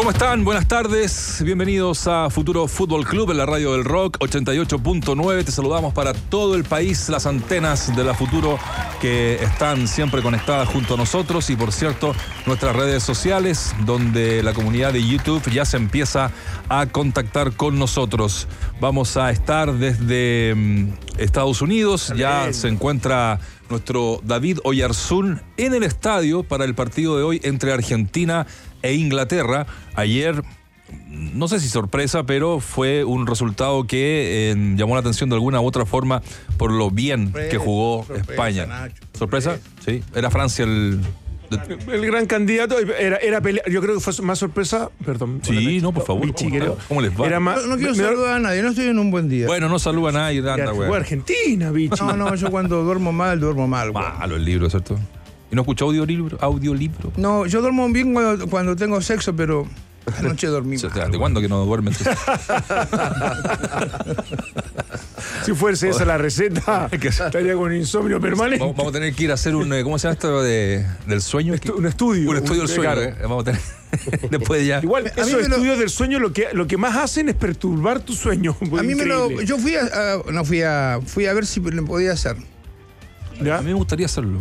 ¿Cómo están? Buenas tardes. Bienvenidos a Futuro Fútbol Club en la radio del Rock 88.9. Te saludamos para todo el país, las antenas de la Futuro que están siempre conectadas junto a nosotros y, por cierto, nuestras redes sociales, donde la comunidad de YouTube ya se empieza a contactar con nosotros. Vamos a estar desde Estados Unidos. Ya se encuentra nuestro David Oyarzún en el estadio para el partido de hoy entre Argentina e Inglaterra. Ayer, no sé si sorpresa, pero fue un resultado que llamó la atención de alguna u otra forma por lo bien que jugó España. Nacho, ¿Sorpresa? Sí. Era Francia el gran candidato. Era pelea. Yo creo que fue más sorpresa. Perdón. Sí, no, por favor. ¿Cómo les va? Era más, No quiero saludar a nadie, no estoy en un buen día. Bueno, no saluda a nadie. Anda, fue güey. Argentina, bicho. No, yo cuando duermo mal, duermo mal. güey. Malo el libro, ¿cierto? ¿Y no escuchó audiolibro? No, yo duermo bien cuando tengo sexo, pero anoche dormí mal. ¿De cuándo que no duerme? Si fuese esa la receta, estaría con insomnio permanente. Vamos a tener que ir a hacer un, ¿cómo se llama esto del sueño? Un estudio. Un estudio del sueño, claro. Vamos a tener. Después ya. Igual, esos estudios del sueño lo que más hacen es perturbar tu sueño. A mí yo fui a ver si lo podía hacer. ¿Ya? A mí me gustaría hacerlo.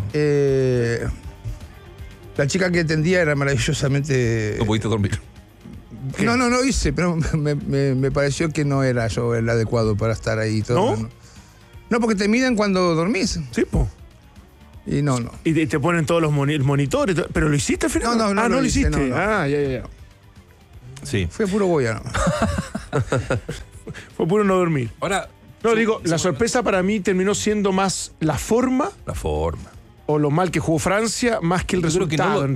La chica que atendía era maravillosamente. No pudiste dormir. No hice, pero me pareció que no era yo el adecuado para estar ahí y todo. ¿No? No, porque te miden cuando dormís. Sí, po. Y no. Y te ponen todos los monitores. ¿Pero lo hiciste al final? No, no lo hice, hiciste. no. Ah, ya. Sí. Fue puro boya, ¿no? Fue puro no dormir. Ahora. No, digo, la sorpresa para mí terminó siendo más la forma La forma. o lo mal que jugó Francia más que el Yo creo que resultado.